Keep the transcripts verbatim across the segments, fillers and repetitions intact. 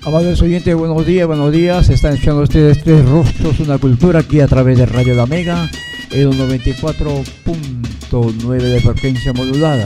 Amables oyentes, buenos días, buenos días. Están escuchando ustedes Tres Rostros, una cultura aquí a través de Radio La Mega, en el noventa y cuatro punto nueve de frecuencia modulada.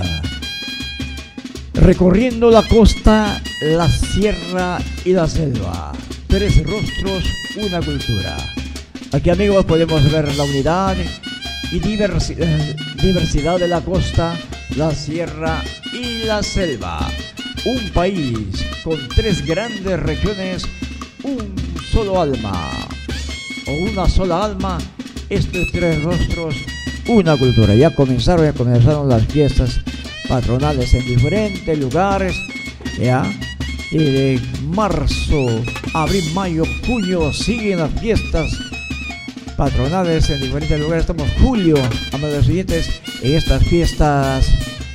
Recorriendo la costa, la sierra y la selva. Tres Rostros, una cultura. Aquí, amigos, podemos ver la unidad y diversidad, diversidad de la costa, la sierra y la selva. Un país con tres grandes regiones, un solo alma, o una sola alma, estos tres rostros, una cultura. Ya comenzaron, ya comenzaron las fiestas patronales en diferentes lugares, ya, y de marzo, abril, mayo, junio, siguen las fiestas patronales en diferentes lugares. Estamos julio, amados siguientes, en estas fiestas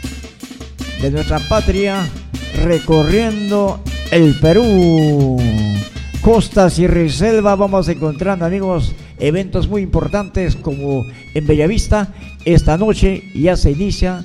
de nuestra patria, recorriendo el Perú, costa, sierra y selva. Vamos encontrando, amigos, eventos muy importantes como en Bellavista. Esta noche ya se inicia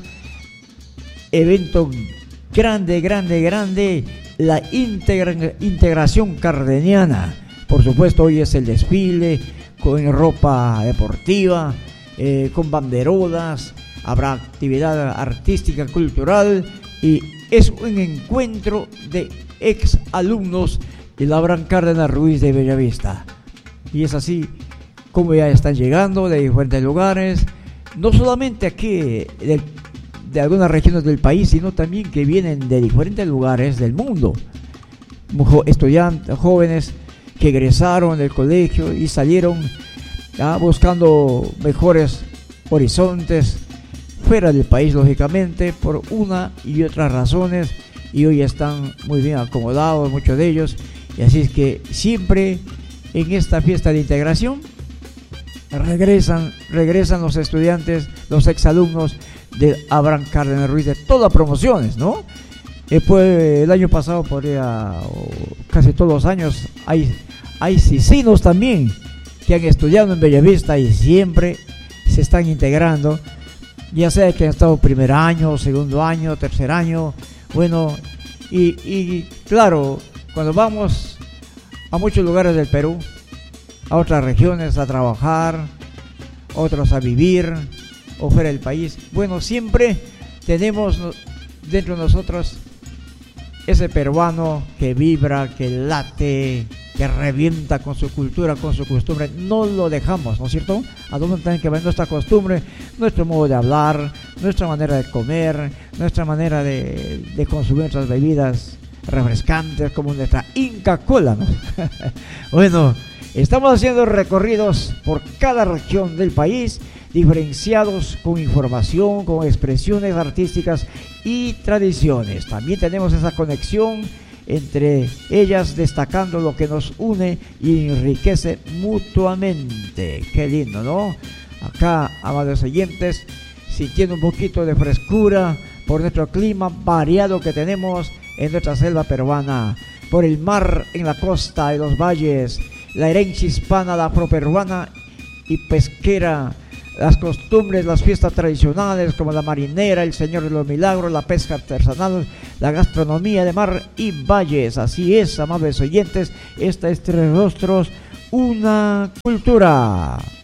evento grande, grande, grande, la integra integración cardeniana. Por supuesto, hoy es el desfile con ropa deportiva, eh, con banderolas. Habrá actividad artística, cultural, y es un encuentro de ex alumnos de la Abraham Cárdenas Ruiz de Bellavista. Y es así como ya están llegando de diferentes lugares, no solamente aquí de, de algunas regiones del país, sino también que vienen de diferentes lugares del mundo. Estudiantes, jóvenes que egresaron del colegio y salieron ya buscando mejores horizontes fuera del país, lógicamente, por una y otras razones, y hoy están muy bien acomodados muchos de ellos. Y así es que siempre en esta fiesta de integración regresan, regresan los estudiantes, los exalumnos de Abraham Cárdenas Ruiz de todas promociones, ¿no? Después, el año pasado, podría, casi todos los años, hay, hay sisinos también que han estudiado en Bellavista y siempre se están integrando, ya sea que han estado primer año, segundo año, tercer año. Bueno, y, y claro, cuando vamos a muchos lugares del Perú, a otras regiones a trabajar, otros a vivir, o fuera del país, bueno, siempre tenemos dentro de nosotros ese peruano que vibra, que late, que revienta con su cultura, con su costumbre. No lo dejamos, ¿no es cierto? ¿A dónde tiene que ver nuestra costumbre, nuestro modo de hablar, nuestra manera de comer, nuestra manera de, de consumir nuestras bebidas refrescantes, como nuestra Inca Kola, ¿no? Bueno, estamos haciendo recorridos por cada región del país, diferenciados con información, con expresiones artísticas y tradiciones. También tenemos esa conexión entre ellas, destacando lo que nos une y enriquece mutuamente. Qué lindo, ¿no? Acá, amados oyentes, sintiendo un poquito de frescura por nuestro clima variado que tenemos en nuestra selva peruana, por el mar en la costa y los valles, la herencia hispana, la afroperuana y pesquera, las costumbres, las fiestas tradicionales como la marinera, el Señor de los Milagros, la pesca artesanal, la gastronomía de mar y valles. Así es, amables oyentes, esta es Tres Rostros, una cultura.